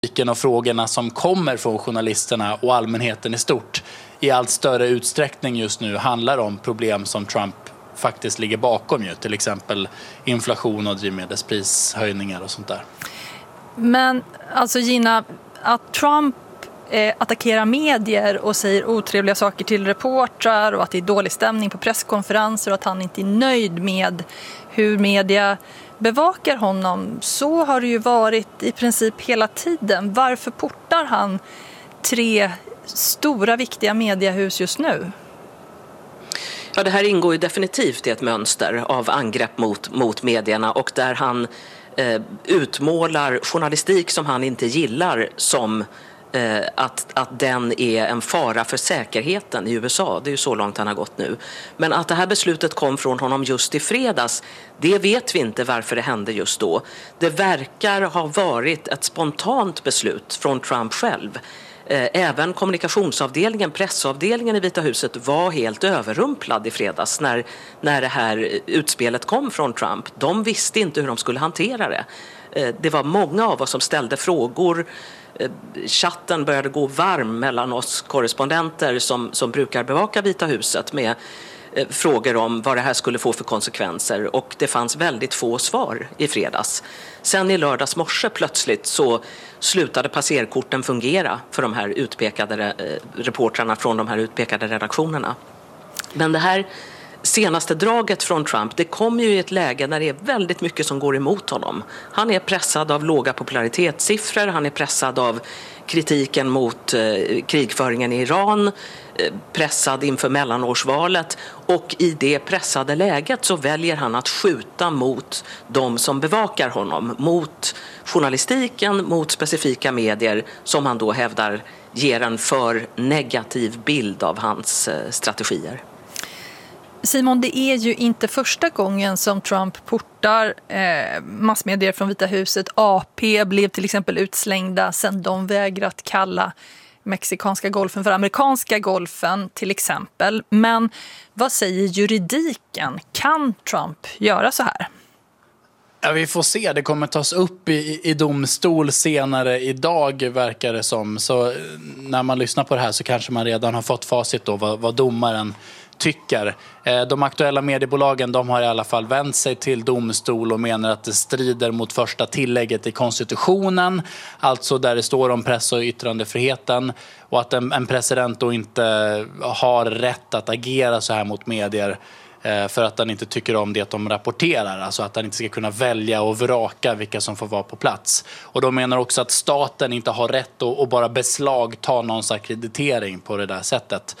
och frågorna som kommer från journalisterna och allmänheten i stort i allt större utsträckning just nu handlar om problem som Trump faktiskt ligger bakom ju, till exempel inflation och drivmedelsprishöjningar och sånt där. Men alltså Gina, att Trump attackerar medier och säger otrevliga saker till reportrar och att det är dålig stämning på presskonferenser och att han inte är nöjd med hur media bevakar honom, så har det ju varit i princip hela tiden. Varför portar han 3 stora viktiga mediehus just nu? Ja, det här ingår ju definitivt i ett mönster av angrepp mot medierna, och där han utmålar journalistik som han inte gillar som att den är en fara för säkerheten i USA. Det är ju så långt han har gått nu. Men att det här beslutet kom från honom just i fredags, det vet vi inte varför det hände just då. Det verkar ha varit ett spontant beslut från Trump själv. Även kommunikationsavdelningen, pressavdelningen i Vita huset var helt överrumplad i fredags när det här utspelet kom från Trump. De visste inte hur de skulle hantera det. Det var många av oss som ställde frågor. Chatten började gå varm mellan oss korrespondenter som brukar bevaka Vita huset med frågor om vad det här skulle få för konsekvenser, och det fanns väldigt få svar i fredags. Sen i lördags morse plötsligt så slutade passerkorten fungera för de här utpekade reportrarna från de här utpekade redaktionerna. Men det här senaste draget från Trump, det kommer ju i ett läge när det är väldigt mycket som går emot honom. Han är pressad av låga popularitetssiffror, han är pressad av kritiken mot krigföringen i Iran, pressad inför mellanårsvalet, och i det pressade läget så väljer han att skjuta mot de som bevakar honom, mot journalistiken, mot specifika medier som han då hävdar ger en för negativ bild av hans strategier. Simon, det är ju inte första gången som Trump portar massmedier från Vita huset. AP blev till exempel utslängda sedan de vägrat kalla mexikanska golfen för amerikanska golfen till exempel. Men vad säger juridiken? Kan Trump göra så här? Ja, vi får se. Det kommer tas upp i domstol senare idag, verkar det som. Så när man lyssnar på det här så kanske man redan har fått facit då vad domaren tycker. De aktuella mediebolagen, de har i alla fall vänt sig till domstol och menar att det strider mot första tillägget i konstitutionen, alltså där det står om press- och yttrandefriheten, och att en president då inte har rätt att agera så här mot medier för att han inte tycker om det de rapporterar, alltså att han inte ska kunna välja och vraka vilka som får vara på plats. Och de menar också att staten inte har rätt att bara beslagta någons akkreditering på det där sättet.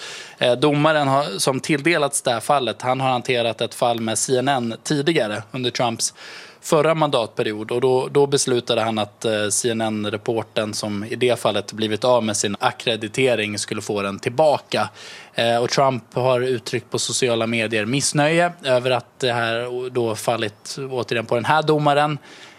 Domaren som tilldelats det här fallet, han har hanterat ett fall med CNN tidigare under Trumps förra mandatperiod, och då beslutade han att CNN-reporten som i det fallet blivit av med sin akkreditering skulle få den tillbaka. Och Trump har uttryckt på sociala medier missnöje över att det här då fallit återigen på den här domaren,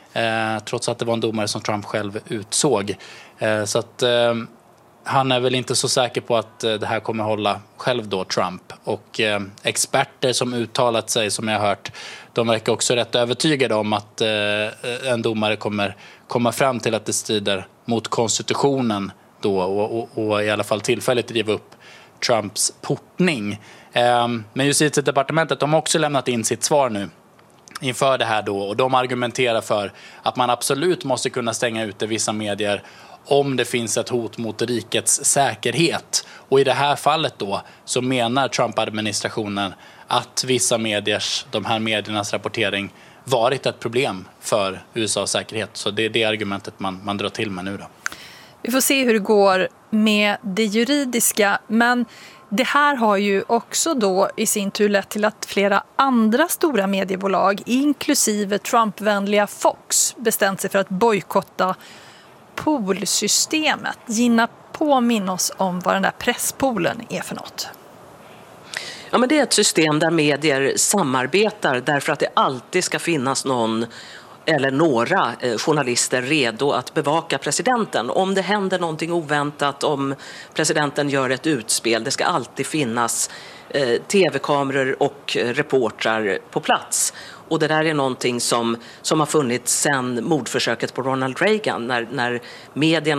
trots att det var en domare som Trump själv utsåg. Så att han är väl inte så säker på att det här kommer hålla själv då, Trump. Och experter som uttalat sig, som jag har hört, de verkar också rätt övertygade om att en domare kommer komma fram till att det strider mot konstitutionen då, och i alla fall tillfälligt driva upp Trumps portning. Men Justitiedepartementet, de har också lämnat in sitt svar nu inför det här då, och de argumenterar för att man absolut måste kunna stänga ute vissa medier om det finns ett hot mot rikets säkerhet. Och i det här fallet då så menar Trump-administrationen att vissa de här mediernas rapportering varit ett problem för USAs säkerhet. Så det är det argumentet man drar till med nu då. Vi får se hur det går med det juridiska, men det här har ju också då i sin tur lett till att flera andra stora mediebolag, inklusive Trump-vänliga Fox, bestämt sig för att bojkotta poolsystemet. Gina, påminn oss om vad den där presspoolen är för något. Ja, men det är ett system där medier samarbetar därför att det alltid ska finnas någon eller några journalister redo att bevaka presidenten. Om det händer någonting oväntat, om presidenten gör ett utspel, det ska alltid finnas tv-kameror och reportrar på plats. Och det där är någonting som har funnits sedan mordförsöket på Ronald Reagan, när medierna